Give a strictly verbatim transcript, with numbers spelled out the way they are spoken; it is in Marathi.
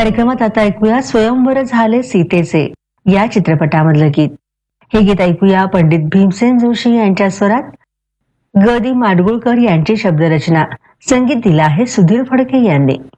कार्यक्रमात आता ऐकूया स्वयंवर झाले सीतेचे या चित्रपटामधलं गीत. हे गीत ऐकूया पंडित भीमसेन जोशी यांच्या स्वरात. ग दी माडगुळकर यांची शब्दरचना, संगीत दिलं आहे सुधीर फडके यांनी.